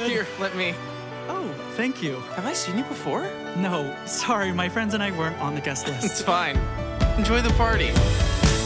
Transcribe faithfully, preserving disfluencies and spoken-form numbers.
good. Here, let me. Oh, thank you. Have I seen you before? No, sorry, my friends and I weren't on the guest It's list. fine. Enjoy the party.